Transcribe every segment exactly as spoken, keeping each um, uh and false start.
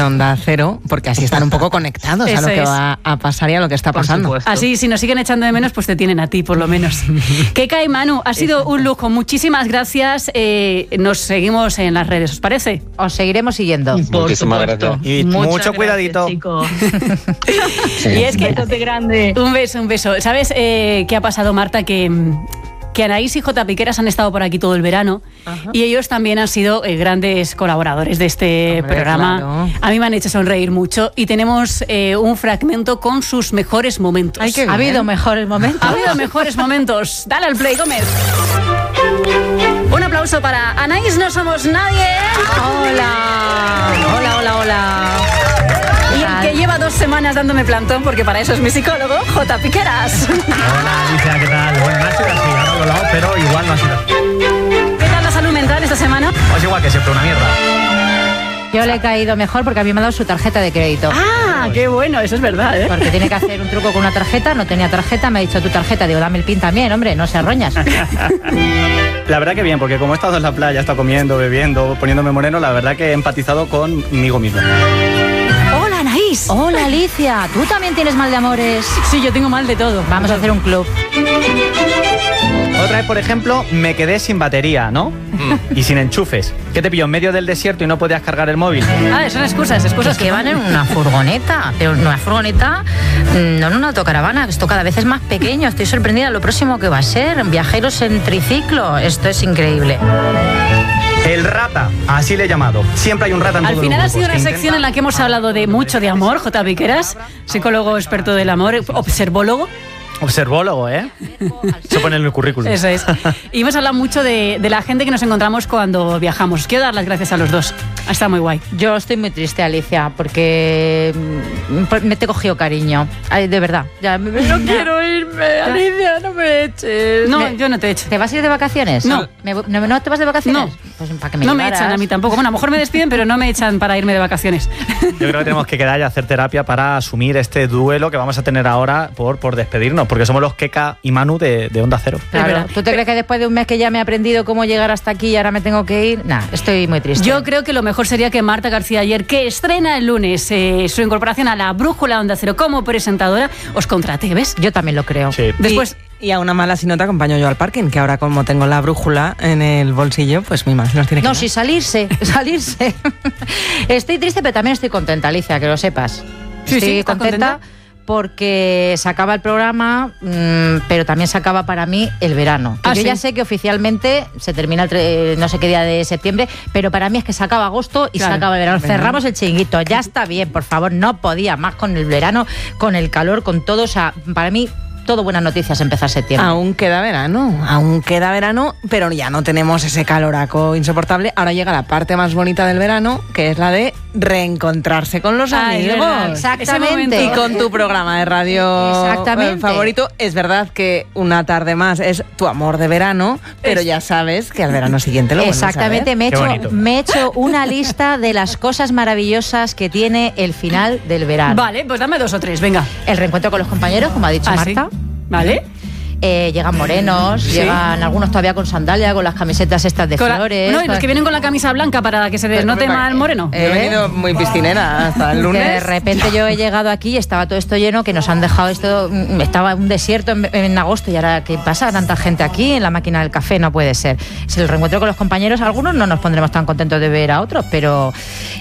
Onda Cero, porque así están un poco conectados a lo que es. va a pasar y a lo que está pasando. Así, si nos siguen echando de menos, pues te tienen a ti, por lo menos. Keka y Manu, ha sido un lujo. Muchísimas gracias. Eh, nos seguimos en las redes, ¿os parece? Os seguiremos siguiendo. Muchísimas gracias. Y Muchas mucho cuidadito. Gracias, Sí. Y es que... Un besote grande. Un beso, un beso. ¿Sabes eh, qué ha pasado, Marta? Que... que Anaís y J. Piqueras han estado por aquí todo el verano. Ajá. Y ellos también han sido eh, grandes colaboradores de este Hombre, programa. Claro. A mí me han hecho sonreír mucho y tenemos eh, un fragmento con sus mejores momentos. Ay, ¿Ha habido mejores momentos? Ha habido mejores momentos. Dale al play, Gómez. Un aplauso para Anaís, no somos nadie. Hola, hola, hola, hola. Y el que lleva dos semanas dándome plantón, porque para eso es mi psicólogo, J. Piqueras. Hola, Alicia, ¿qué tal? Bueno, no ha sido así, ahora lo lado, pero igual no ha sido así. ¿Qué tal la salud mental esta semana? Pues igual que siempre, una mierda. Yo le he caído mejor porque a mí me ha dado su tarjeta de crédito. Ah, qué bueno, eso es verdad, ¿eh? Porque tiene que hacer un truco con una tarjeta, no tenía tarjeta, me ha dicho tu tarjeta, digo, dame el pin también, hombre, no se arroñas. La verdad que bien, porque como he estado en la playa, he estado comiendo, bebiendo, poniéndome moreno, la verdad que he empatizado conmigo mismo. Hola, Anaís. Hola, Alicia, ¿tú también tienes mal de amores? Sí, yo tengo mal de todo. Vamos a hacer un club. Otra vez, por ejemplo, me quedé sin batería, ¿no? Mm. Y sin enchufes. ¿Qué te pilló en medio del desierto y no podías cargar el móvil? Ah, son excusas, excusas. Es que van en una furgoneta, pero una furgoneta, no en una autocaravana. Esto cada vez es más pequeño. Estoy sorprendida de lo próximo que va a ser. Viajeros en triciclo. Esto es increíble. El rata, así le he llamado. Siempre hay un rata en Al todos final los ha sido una grupos, sección en la que hemos hablado de mucho de amor, J. Piqueras, psicólogo experto del amor, observólogo. Observólogo, ¿eh? Se pone en el currículum. Eso es. Y hemos hablado mucho de, de la gente que nos encontramos cuando viajamos. Os quiero dar las gracias a los dos. Está muy guay. Yo estoy muy triste, Alicia, porque me te he cogido cariño. Ay, de verdad. Ya, no quiero irme, Alicia, no me eches. No, me, yo no te echo. ¿Te vas a ir de vacaciones? No. ¿Me, no, ¿No te vas de vacaciones? No. Pues para que me No llevaras. me echan a mí tampoco. Bueno, a lo mejor me despiden, pero no me echan para irme de vacaciones. Yo creo que tenemos que quedar y hacer terapia para asumir este duelo que vamos a tener ahora por, por despedirnos, porque somos los Keka y Manu de, de Onda Cero. Claro. ¿Tú te crees que después de un mes que ya me he aprendido cómo llegar hasta aquí y ahora me tengo que ir? Nah, estoy muy triste. Yo creo que lo mejor sería que Marta García Ayer, que estrena el lunes eh, su incorporación a la Brújula Onda Cero como presentadora, os contrate, ¿ves? Yo también lo creo. Sí. Después... Y, y a una mala si no te acompaño yo al parking, que ahora como tengo la brújula en el bolsillo, pues mi madre nos tiene que No, dar. sí, salirse, salirse. Estoy triste, pero también estoy contenta, Alicia, que lo sepas. Sí, estoy sí, contenta, contenta porque se acaba el programa, mmm, pero también se acaba para mí el verano. Ah, yo ¿sí? ya sé que oficialmente se termina el tre- no sé qué día de septiembre, pero para mí es que se acaba agosto y Claro. se acaba el verano. Venga. Cerramos el chiringuito, ya está bien, por favor, no podía más con el verano, con el calor, con todo. O sea, para mí, todo buenas noticias empezar septiembre. Aún queda verano, aún queda verano, pero ya no tenemos ese caloraco insoportable. Ahora llega la parte más bonita del verano, que es la de reencontrarse con los Ah, es verdad. amigos. Exactamente. Y con tu programa de radio Exactamente. eh, favorito. Es verdad que una tarde más es tu amor de verano, pero Es- ya sabes que al verano siguiente lo vuelves a ver. Exactamente, me he, Qué hecho, bonito. me he hecho una lista de las cosas maravillosas que tiene el final del verano. Vale, pues dame dos o tres, venga. El reencuentro con los compañeros, como ha dicho Ah, Marta. ¿sí? Vale. Eh, llegan morenos, Sí. llegan algunos todavía con sandalia, con las camisetas estas de Con la- flores. no, y los que vienen con la camisa blanca para que se desnote Pero, más el moreno. Yo he ¿Eh? venido muy piscinera hasta el Que de lunes. repente yo he llegado aquí y estaba todo esto lleno, que nos han dejado esto, mm, estaba un desierto en, en agosto y ahora, ¿qué pasa? Tanta gente aquí en la máquina del café, no puede ser. Es el reencuentro con los compañeros, algunos no nos pondremos tan contentos de ver a otros, pero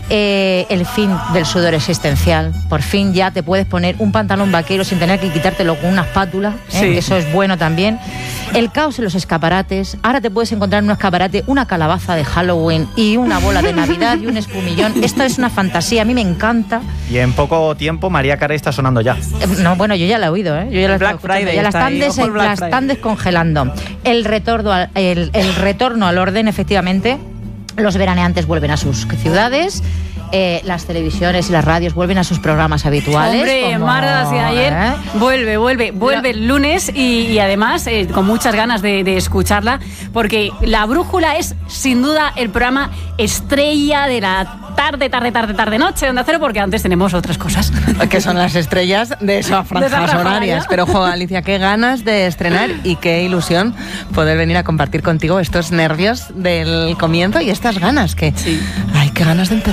eh, el fin del sudor existencial, por fin ya te puedes poner un pantalón vaquero sin tener que quitártelo con una espátula, ¿eh? Sí. Que eso es bueno también. El caos en los escaparates, ahora te puedes encontrar en un escaparate una calabaza de Halloween y una bola de Navidad y un espumillón. Esto es una fantasía, a mí me encanta. Y en poco tiempo María Carey está sonando ya. Eh, No, bueno, yo ya la he oído, ¿eh? Yo ya la, Black estoy escuchando, Friday ya la está están, ahí, des- ojo el Black la Friday. están descongelando. El retorno, al, el, el retorno al orden, efectivamente. Los veraneantes vuelven a sus ciudades. Eh, las televisiones y las radios vuelven a sus programas habituales. Hombre, como- Marta hacia ayer ¿eh? vuelve, vuelve, vuelve el lunes y, y además eh, con muchas ganas de, de escucharla, porque La Brújula es sin duda el programa estrella de la tarde, tarde, tarde, tarde, noche de Onda Cero, porque antes tenemos otras cosas. Que son las estrellas de esas De esa franjas franja horarias. horaria. Pero, jo, Alicia, qué ganas de estrenar y qué ilusión poder venir a compartir contigo estos nervios del comienzo y estas ganas que... Sí. Ay, qué ganas de empezar.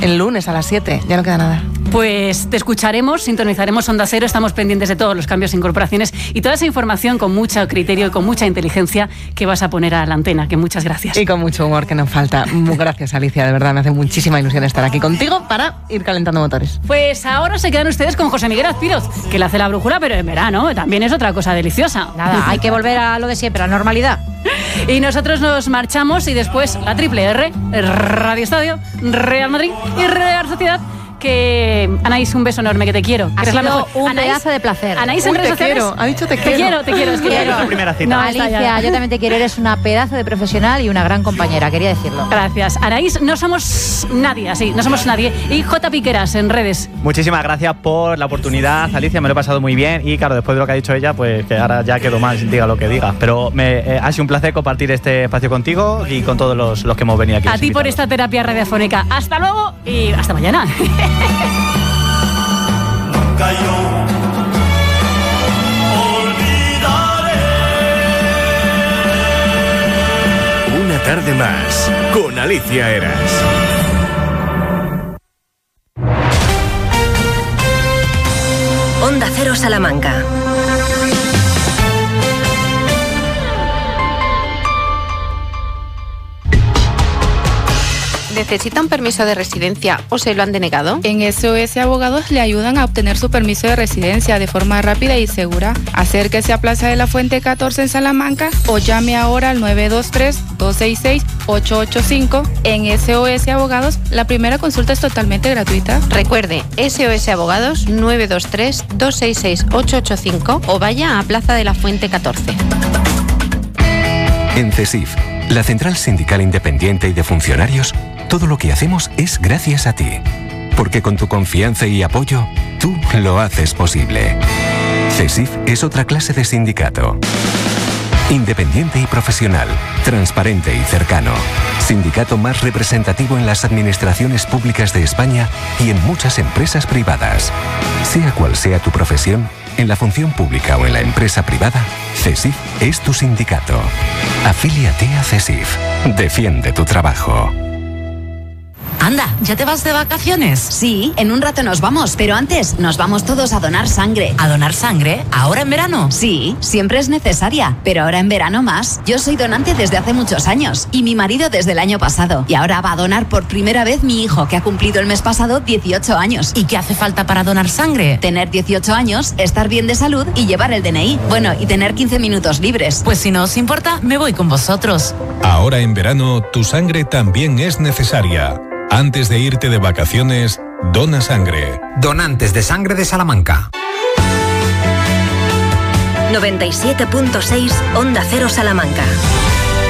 El lunes a las siete, ya no queda nada. Pues te escucharemos, sintonizaremos Onda Cero, estamos pendientes de todos los cambios e incorporaciones y toda esa información con mucho criterio y con mucha inteligencia que vas a poner a la antena, que muchas gracias. Y con mucho humor que nos falta. Gracias, Alicia, de verdad me hace muchísima ilusión estar aquí contigo para ir calentando motores. Pues ahora se quedan ustedes con José Miguel Azpiroz, que le hace la brújula, pero en verano también es otra cosa deliciosa. Nada, hay que volver a lo de siempre, a la normalidad. Y nosotros nos marchamos y después la Triple R, Radio Estadio, Real Madrid y Real Sociedad. Que Anaís, un beso enorme, que te quiero. Ha Eres sido la mejor. un Anaís, pedazo de placer. Anaís, Uy, en redes te sociales. quiero. Ha dicho te Te quiero. quiero, te quiero. Es que Quiero. La primera cita. No, Alicia, ya. yo también te quiero, eres una pedazo de profesional y una gran compañera, quería decirlo. Gracias. Anaís, no somos nadie, así, no somos nadie. Y J. Piqueras en redes. Muchísimas gracias por la oportunidad, Alicia, me lo he pasado muy bien y claro, después de lo que ha dicho ella, pues que ahora ya quedo mal, diga lo que diga. Pero me eh, ha sido un placer compartir este espacio contigo y con todos los, los que hemos venido aquí. A ti por esta terapia radiofónica. Hasta luego y hasta mañana. Yo olvidaré. Una tarde más con Alicia Eras. Onda Cero Salamanca. ¿Necesita un permiso de residencia o se lo han denegado? En S O S Abogados le ayudan a obtener su permiso de residencia de forma rápida y segura. Acérquese a Plaza de la Fuente catorce en Salamanca o llame ahora al nueve dos tres, dos seis seis, ocho ocho cinco. En S O S Abogados la primera consulta es totalmente gratuita. Recuerde, S O S Abogados nueve dos tres, dos seis seis, ocho ocho cinco o vaya a Plaza de la Fuente catorce. En CESIF, la Central Sindical Independiente y de Funcionarios, todo lo que hacemos es gracias a ti. Porque con tu confianza y apoyo, tú lo haces posible. CESIF es otra clase de sindicato. Independiente y profesional, transparente y cercano. Sindicato más representativo en las administraciones públicas de España y en muchas empresas privadas. Sea cual sea tu profesión, en la función pública o en la empresa privada, CESIF es tu sindicato. Afíliate a CESIF. Defiende tu trabajo. Anda, ¿ya te vas de vacaciones? Sí, en un rato nos vamos, pero antes nos vamos todos a donar sangre. ¿A donar sangre? ¿Ahora en verano? Sí, siempre es necesaria, pero ahora en verano más. Yo soy donante desde hace muchos años y mi marido desde el año pasado. Y ahora va a donar por primera vez mi hijo, que ha cumplido el mes pasado dieciocho años. ¿Y qué hace falta para donar sangre? Tener dieciocho años, estar bien de salud y llevar el D N I. Bueno, y tener quince minutos libres. Pues si no os importa, me voy con vosotros. Ahora en verano, tu sangre también es necesaria. Antes de irte de vacaciones, dona sangre. Donantes de Sangre de Salamanca. noventa y siete punto seis Onda Cero Salamanca.